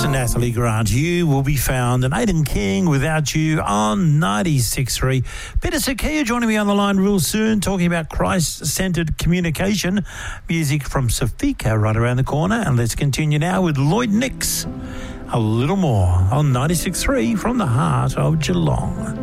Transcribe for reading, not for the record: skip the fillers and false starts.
to Natalie Grant. You will be found, and Aidan King, Without You on 96.3. Peter Sakia joining me on the line real soon, talking about Christ-centered communication. Music from Safika right around the corner. And let's continue now with Lloyd Nix. A little more on 96.3 from the heart of Geelong.